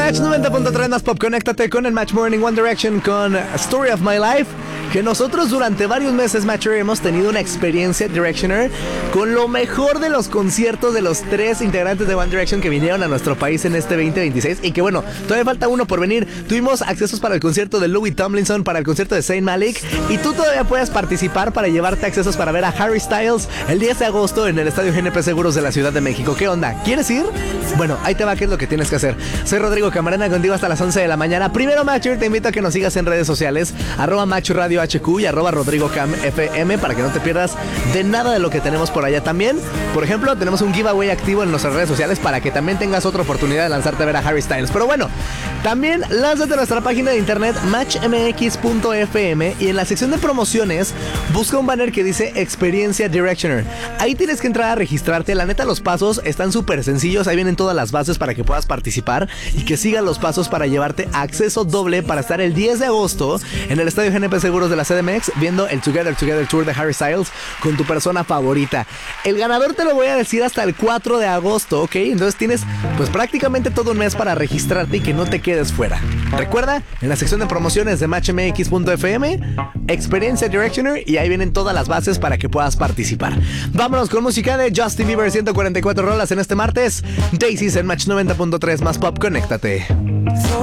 Match 90.3 más pop, conéctate con el Match Morning One Direction con Story of My Life. Que nosotros durante varios meses, Matcher, hemos tenido una experiencia Directioner con lo mejor de los conciertos de los 3 integrantes de One Direction que vinieron a nuestro país en este 2026. Y que bueno, todavía falta uno por venir. Tuvimos accesos para el concierto de Louis Tomlinson, para el concierto de Zayn Malik. Y tú todavía puedes participar para llevarte accesos para ver a Harry Styles el 10 de agosto en el Estadio GNP Seguros de la Ciudad de México. ¿Qué onda? ¿Quieres ir? Bueno, ahí te va, ¿qué es lo que tienes que hacer? Soy Rodrigo Camarena, contigo hasta las 11 de la mañana. Primero, Matcher, te invito a que nos sigas en redes sociales, @Match Radio HQ y @RodrigoCamFM, para que no te pierdas de nada de lo que tenemos por allá. También, por ejemplo, tenemos un giveaway activo en nuestras redes sociales para que también tengas otra oportunidad de lanzarte a ver a Harry Styles. Pero bueno, también lánzate a nuestra página de internet matchmx.fm y en la sección de promociones busca un banner que dice Experiencia Directioner. Ahí tienes que entrar a registrarte. La neta, los pasos están súper sencillos. Ahí vienen todas las bases para que puedas participar y que sigas los pasos para llevarte acceso doble para estar el 10 de agosto en el Estadio GNP Seguros de la CDMX viendo el Together Tour de Harry Styles con tu persona favorita. El ganador te lo voy a decir hasta el 4 de agosto, ¿ok? Entonces tienes pues prácticamente todo un mes para registrarte y que no te quedes fuera. Recuerda, en la sección de promociones de matchmx.fm, Experiencia Directioner, y ahí vienen todas las bases para que puedas participar. Vámonos con música de Justin Bieber, 144 rolas en este martes. Daisies en Match 90.3 más pop, conéctate.